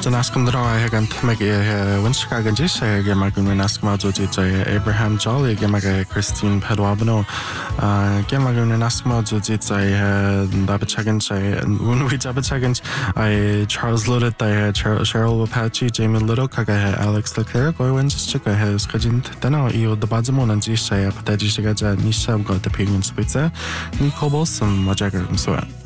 Janascom the I hagan meg Winchicagan Dish, Gemagun Nascamajo, Abraham Jolly, Gemaga Christine Pedwabano, Gemagun Nascamajo, Dabachagan, and Unwi Dabachagan, I Charles Lodet, I Cheryl Apache, Jamie Little, Kaga, Alex Leclerc, or Winchika has Kajint, Dano, Eo, the Bazamon and Jisha, Patajigaja, Nisha got the Penguin Spitzer, Nicobos, and Majagar and so on.